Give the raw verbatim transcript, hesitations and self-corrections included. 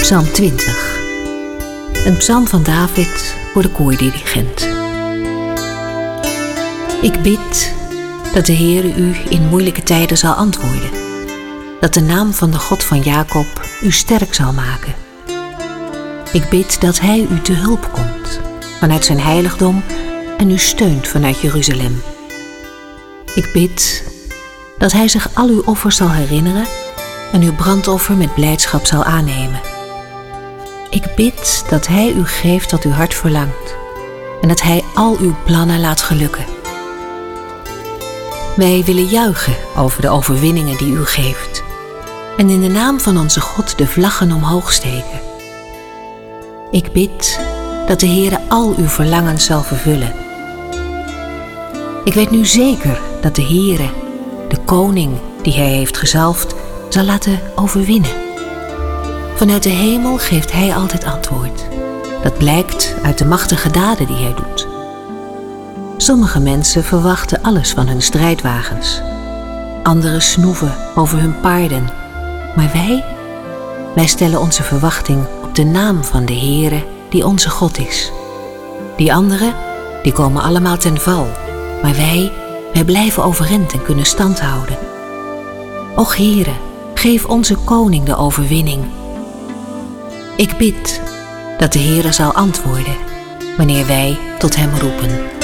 Psalm twintig. Een psalm van David voor de koordirigent. Ik bid dat de Heere u in moeilijke tijden zal antwoorden. Dat de naam van de God van Jacob u sterk zal maken. Ik bid dat hij u te hulp komt vanuit zijn heiligdom en u steunt vanuit Jeruzalem. Ik bid dat hij zich al uw offers zal herinneren en uw brandoffer met blijdschap zal aannemen. Ik bid dat hij u geeft wat uw hart verlangt en dat hij al uw plannen laat gelukken. Wij willen juichen over de overwinningen die u geeft en in de naam van onze God de vlaggen omhoog steken. Ik bid dat de Heere al uw verlangens zal vervullen. Ik weet nu zeker dat de Heere, de koning die hij heeft gezalfd, zal laten overwinnen. Vanuit de hemel geeft hij altijd antwoord. Dat blijkt uit de machtige daden die hij doet. Sommige mensen verwachten alles van hun strijdwagens. Anderen snoeven over hun paarden. Maar wij, wij stellen onze verwachting op de naam van de Heere die onze God is. Die anderen, die komen allemaal ten val. Maar wij, wij blijven overeind en kunnen stand houden. Och Heere, geef onze koning de overwinning. Ik bid dat de Heere zal antwoorden wanneer wij tot hem roepen.